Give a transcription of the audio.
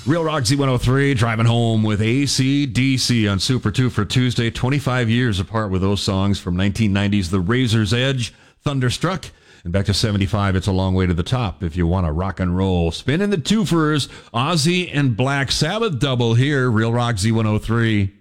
Real Rock Z103, driving home with AC/DC on Super 2 for Tuesday. 25 years apart with those songs from 1990's The Razor's Edge, Thunderstruck, and back to 75, It's a Long Way to the Top if you want to rock and roll. Spin in the twofers, Ozzy and Black Sabbath double here, Real Rock Z103.